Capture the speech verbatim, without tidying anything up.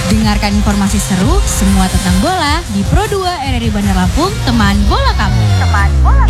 Dengarkan informasi seru semua tentang bola di Pro dua R R I Bandar Lampung, teman bola kamu. Teman bola